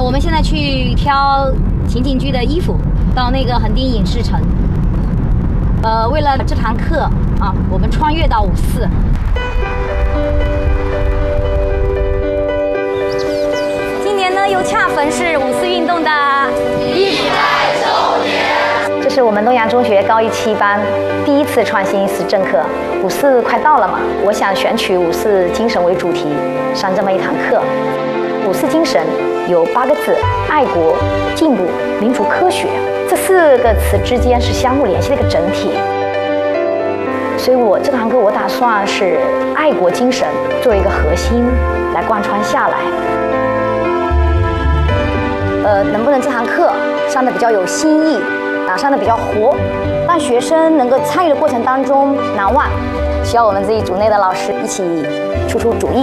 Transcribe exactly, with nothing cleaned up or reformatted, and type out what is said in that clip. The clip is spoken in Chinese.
我们现在去挑情景剧的衣服，到那个横滨影视城。呃，为了这堂课啊，我们穿越到五四。今年呢，又恰逢是五四运动的一百周年。这是我们东阳中学高一七班第一次创新思政课。五四快到了嘛，我想选取五四精神为主题，上这么一堂课。五四精神有八个字：爱国、进步、民主、科学。这四个词之间是相互联系的一个整体。所以我这堂课我打算是爱国精神作为一个核心来贯穿下来。呃，能不能这堂课上的比较有新意，啊，上的比较活，让学生能够参与的过程当中难忘，需要我们自己组内的老师一起出出主意。